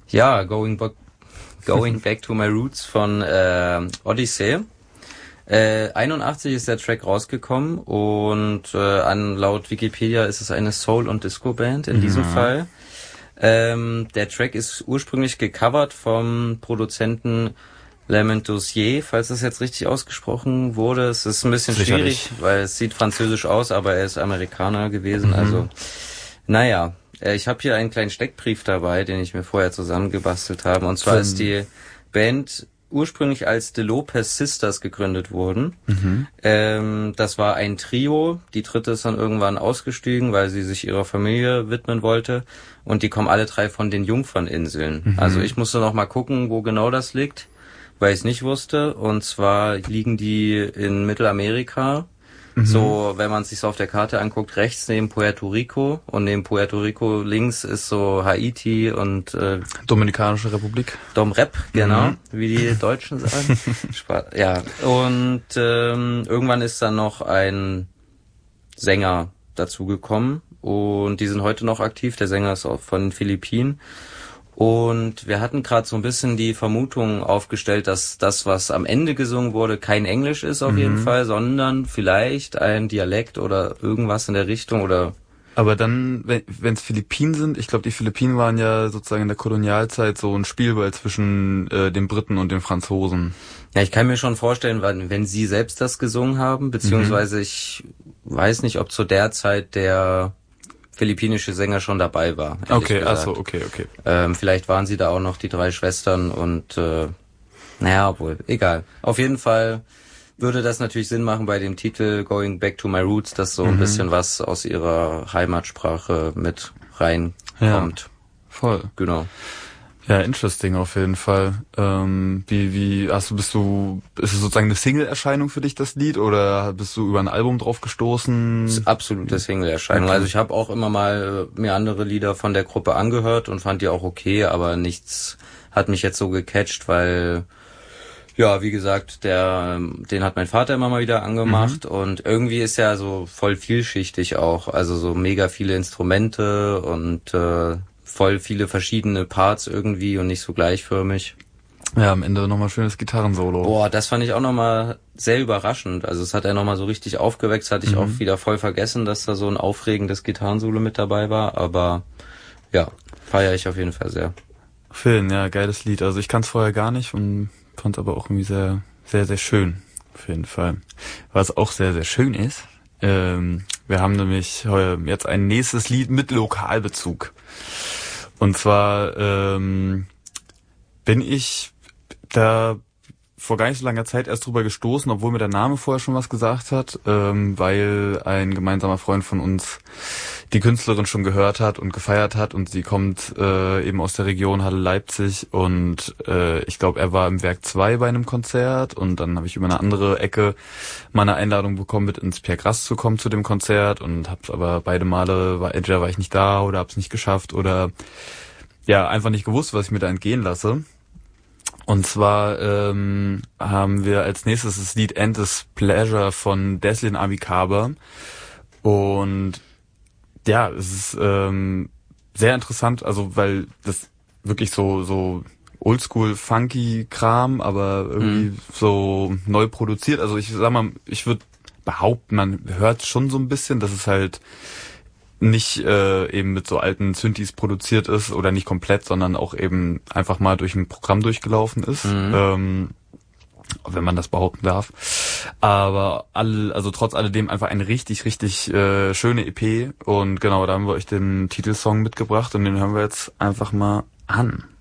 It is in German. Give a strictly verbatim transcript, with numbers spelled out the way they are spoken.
Ja, Going Back, Going Back to My Roots von äh, Odyssey. Äh, einundachtzig ist der Track rausgekommen und äh, an laut Wikipedia ist es eine Soul- und Disco-Band in diesem Ja. Fall. Ähm, der Track ist ursprünglich gecovert vom Produzenten Lement Dossier, falls das jetzt richtig ausgesprochen wurde. Es ist ein bisschen Sicherlich. schwierig, weil es sieht französisch aus, aber er ist Amerikaner gewesen. Mhm. Also, naja, äh, ich habe hier einen kleinen Steckbrief dabei, den ich mir vorher zusammengebastelt habe. Und zwar Von- ist die Band ursprünglich als The Lopez Sisters gegründet worden. Mhm. Ähm, das war ein Trio. Die dritte ist dann irgendwann ausgestiegen, weil sie sich ihrer Familie widmen wollte. Und die kommen alle drei von den Jungferninseln. Mhm. Also ich musste noch mal gucken, wo genau das liegt, weil ich es nicht wusste. Und zwar liegen die in Mittelamerika. Mhm. So, wenn man es sich so auf der Karte anguckt, rechts neben Puerto Rico und neben Puerto Rico links ist so Haiti und äh, Dominikanische Republik. Dom Rep, genau, Mhm. wie die Deutschen sagen. Spaß. Ja, und ähm, irgendwann ist dann noch ein Sänger dazugekommen und die sind heute noch aktiv. Der Sänger ist auch von den Philippinen. Und wir hatten gerade so ein bisschen die Vermutung aufgestellt, dass das, was am Ende gesungen wurde, kein Englisch ist auf Mhm. jeden Fall, sondern vielleicht ein Dialekt oder irgendwas in der Richtung oder... Aber dann, wenn es Philippinen sind, ich glaube, die Philippinen waren ja sozusagen in der Kolonialzeit so ein Spielball zwischen äh, den Briten und den Franzosen. Ja, ich kann mir schon vorstellen, wenn, wenn sie selbst das gesungen haben, beziehungsweise ich weiß nicht, ob zu der Zeit der philippinische Sänger schon dabei war. ehrlich Okay, gesagt. achso, okay, okay. Ähm, vielleicht waren sie da auch noch die drei Schwestern und äh, naja, obwohl, egal. Auf jeden Fall würde das natürlich Sinn machen bei dem Titel Going Back to My Roots, dass so ein Mhm. bisschen was aus ihrer Heimatsprache mit reinkommt. Ja. Voll. Genau. Ja, interesting auf jeden Fall. Ähm, wie, wie, hast du, bist du, ist es sozusagen eine Single-Erscheinung für dich, das Lied, oder bist du über ein Album drauf gestoßen? Das ist absolute Single-Erscheinung. Okay. Also ich habe auch immer mal äh, mir andere Lieder von der Gruppe angehört und fand die auch okay, aber nichts hat mich jetzt so gecatcht, weil, ja, wie gesagt, der, den hat mein Vater immer mal wieder angemacht Mhm. und irgendwie ist er so voll vielschichtig auch, also so mega viele Instrumente und äh, voll viele verschiedene Parts irgendwie und nicht so gleichförmig. Ja, am Ende nochmal schönes Gitarrensolo. Boah, das fand ich auch nochmal sehr überraschend. Also es hat er nochmal so richtig aufgeweckt. Das hatte ich Mhm. auch wieder voll vergessen, dass da so ein aufregendes Gitarrensolo mit dabei war. Aber ja, feiere ich auf jeden Fall sehr. Film, ja, geiles Lied. Also ich kann's vorher gar nicht und fand aber auch irgendwie sehr, sehr, sehr schön. Auf jeden Fall. Was auch sehr, sehr schön ist, ähm, wir haben nämlich heu- jetzt ein nächstes Lied mit Lokalbezug. Und zwar ähm, bin ich da vor gar nicht so langer Zeit erst drüber gestoßen, obwohl mir der Name vorher schon was gesagt hat, ähm, weil ein gemeinsamer Freund von uns die Künstlerin schon gehört hat und gefeiert hat und sie kommt äh, eben aus der Region Halle Leipzig und äh, ich glaube, er war im Werk zwei bei einem Konzert und dann habe ich über eine andere Ecke mal eine Einladung bekommen, mit ins Pierre Grass zu kommen zu dem Konzert und hab's aber beide Male, war, entweder war ich nicht da oder hab's nicht geschafft oder ja, einfach nicht gewusst, was ich mir da entgehen lasse. Und zwar ähm, haben wir als nächstes das Lied Endless Pleasure von Deslin Abikaber. Und ja, es ist ähm, sehr interessant, also weil das wirklich so so oldschool funky Kram, aber irgendwie Mhm. so neu produziert. Also ich sag mal, ich würde behaupten, man hört schon so ein bisschen, dass es halt nicht äh, eben mit so alten Synthes produziert ist oder nicht komplett, sondern auch eben einfach mal durch ein Programm durchgelaufen ist, Mhm. ähm, wenn man das behaupten darf. Aber all, also trotz alledem einfach eine richtig, richtig äh, schöne E P und genau, da haben wir euch den Titelsong mitgebracht und den hören wir jetzt einfach mal an.